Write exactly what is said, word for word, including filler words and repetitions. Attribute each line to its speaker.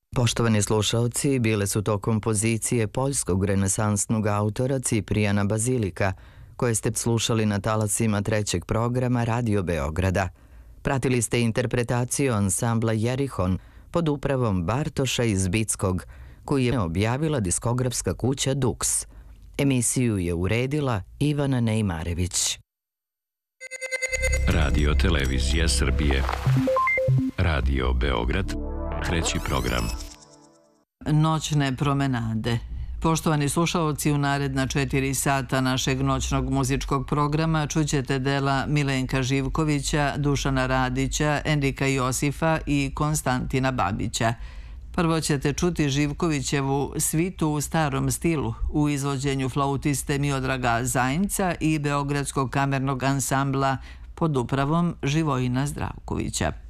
Speaker 1: Poštovani slušaoci, bile su to kompozicije poljskog renesansnog autora Ciprijana Bazilika, koje ste slušali na talasima trećeg programa Radio Beograda. Pratili ste interpretaciju ansambla Jerihon pod upravom Bartoša Izbickog, koju je objavila diskografska kuća Dux. Emisiju je uredila Ivana Nejmarević.
Speaker 2: Radio Televizija Srbije. Radio Beograd. Treći program.
Speaker 3: Noćne promenade. Poštovani slušaoci, u naredna četiri sata našeg noćnog muzičkog programa čućete dela Milenka Živkovića, Dušana Radića, Enrika Josifa i Konstantina Babića. Prvo ćete čuti Živkovićevu Svitu u starom stilu u izvođenju flautiste Miodraga Zajnca i Beogradskog kamernog ansambla pod upravom Živojina Zdravkovića.